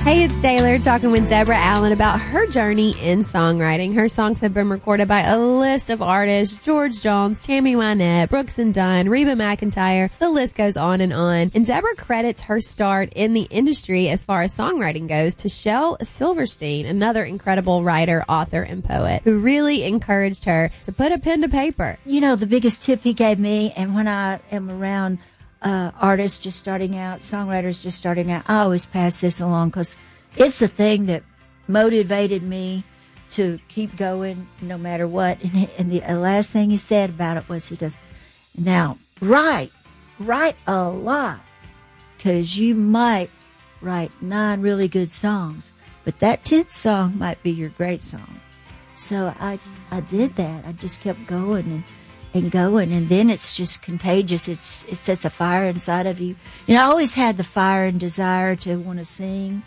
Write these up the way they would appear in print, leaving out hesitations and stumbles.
Hey, it's Taylor talking with Deborah Allen about her journey in songwriting. Her songs have been recorded by a list of artists: George Jones, Tammy Wynette, Brooks and Dunn, Reba McEntire. The list goes on. And Deborah credits her start in the industry as far as songwriting goes to Shel Silverstein, another incredible writer, author, and poet who really encouraged her to put a pen to paper. You know, the biggest tip he gave me, and when I am around artists just starting out, songwriters just starting out, I always pass this along because it's the thing that motivated me to keep going no matter what. And the last thing he said about it was, he goes, now, write a lot, because you might write 9 really good songs, but that 10th song might be your great song. So I did that. I just kept going and going, and then it's just contagious. It sets a fire inside of you. You know, I always had the fire and desire to want to sing,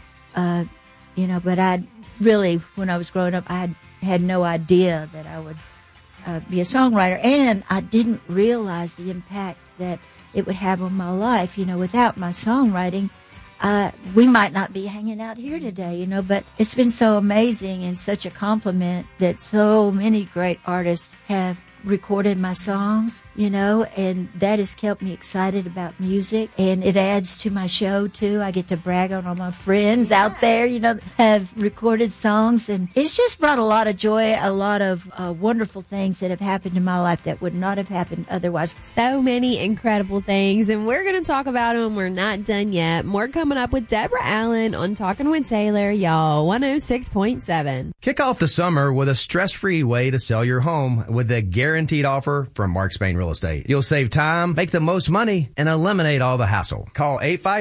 but I really, when I was growing up, I had no idea that I would be a songwriter, and I didn't realize the impact that it would have on my life. You know, without my songwriting, we might not be hanging out here today, but it's been so amazing and such a compliment that so many great artists have recorded my songs, and that has kept me excited about music, and it adds to my show too. I get to brag on all my friends out there, have recorded songs, and it's just brought a lot of joy, a lot of wonderful things that have happened in my life that would not have happened otherwise. So many incredible things, and we're going to talk about them. We're not done yet. More coming up with Deborah Allen on Talking with Taylor, y'all, 106.7. Kick off the summer with a stress-free way to sell your home with the guaranteed offer from Mark Spain Real Estate. You'll save time, make the most money, and eliminate all the hassle. Call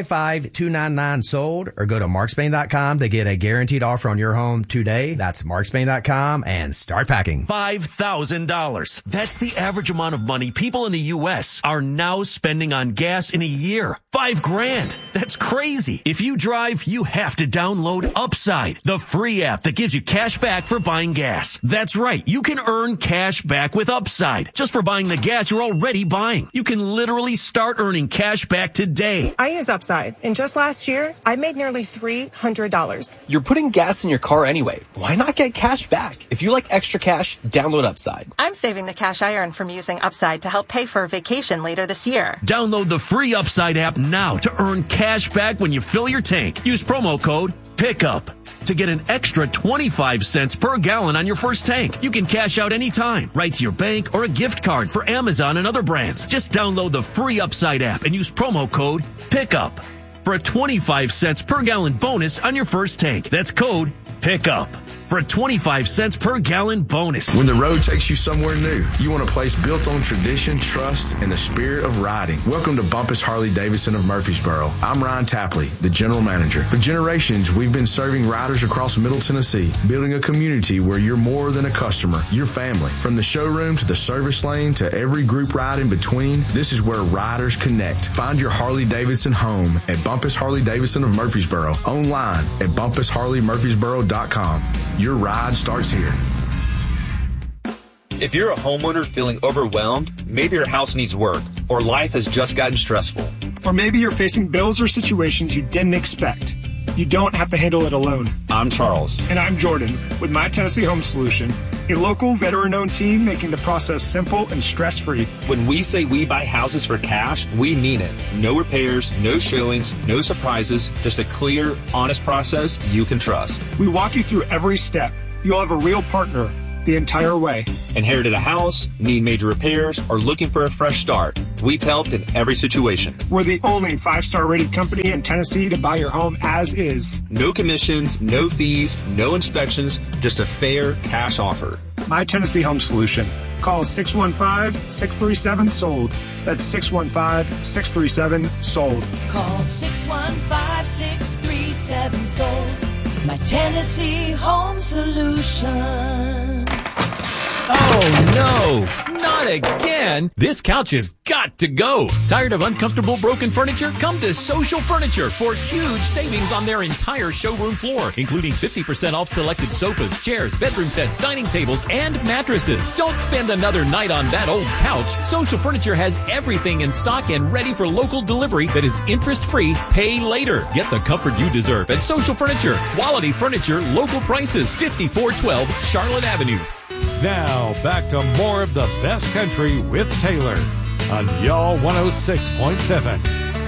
855-299-SOLD or go to markspain.com to get a guaranteed offer on your home today. That's markspain.com and start packing. $5,000. That's the average amount of money people in the U.S. are now spending on gas in a year. $5,000. That's crazy. If you drive, you have to download Upside, the free app that gives you cash back for buying gas. That's right. You can earn cash back with Upside just for buying the gas you're already buying. You can literally start earning cash back today. I use Upside, and just last year, I made nearly $300. You're putting gas in your car anyway. Why not get cash back? If you like extra cash, download Upside. I'm saving the cash I earn from using Upside to help pay for a vacation later this year. Download the free Upside app now to earn cash back when you fill your tank. Use promo code PICKUP to get an extra 25 cents per gallon on your first tank. You can cash out anytime, right to your bank or a gift card for Amazon and other brands. Just download the free Upside app and use promo code PICKUP for a 25 cents per gallon bonus on your first tank. That's code PICKUP for a 25 cents per gallon bonus. When the road takes you somewhere new, you want a place built on tradition, trust, and the spirit of riding. Welcome to Bumpus Harley Davidson of Murfreesboro. I'm Ryan Tapley, the general manager. For generations, we've been serving riders across Middle Tennessee, building a community where you're more than a customer, you're family. From the showroom to the service lane to every group ride in between, this is where riders connect. Find your Harley Davidson home at Bumpus Harley Davidson of Murfreesboro. Online at BumpusHarleyMurfreesboro.com. Your ride starts here. If you're a homeowner feeling overwhelmed, maybe your house needs work, or life has just gotten stressful. Or maybe you're facing bills or situations you didn't expect. You don't have to handle it alone. I'm Charles. And I'm Jordan with My Tennessee Home Solution, a local veteran-owned team making the process simple and stress-free. When we say we buy houses for cash, we mean it. No repairs, no showings, no surprises, just a clear, honest process you can trust. We walk you through every step. You'll have a real partner the entire way. Inherited a house, need major repairs, or looking for a fresh start. We've helped in every situation. We're the only 5-star rated company in Tennessee to buy your home as is. No commissions, no fees, no inspections, just a fair cash offer. My Tennessee Home Solution. Call 615-637-SOLD. That's 615-637-SOLD. Call 615-637-SOLD. My Tennessee Home Solution. Oh, no. Not again! This couch has got to go! Tired of uncomfortable broken furniture? Come to Social Furniture for huge savings on their entire showroom floor, including 50% off selected sofas, chairs, bedroom sets, dining tables, and mattresses. Don't spend another night on that old couch. Social Furniture has everything in stock and ready for local delivery that is interest-free, pay later. Get the comfort you deserve at Social Furniture. Quality furniture, local prices, 5412 Charlotte Avenue. Now, back to more of the best country with Taylor on Y'all 106.7.